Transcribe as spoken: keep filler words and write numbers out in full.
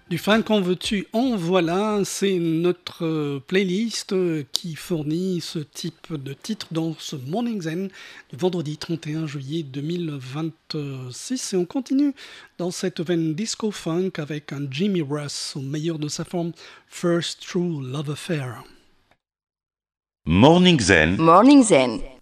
Du funk en veux-tu, en voilà, c'est notre euh, playlist euh, qui fournit ce type de titre dans ce Morning Zen du vendredi trente et un juillet deux mille vingt-six. Et on continue dans cette veine disco funk avec un Jimmy Russ au meilleur de sa forme, First True Love Affair. Morning Zen, Morning Zen,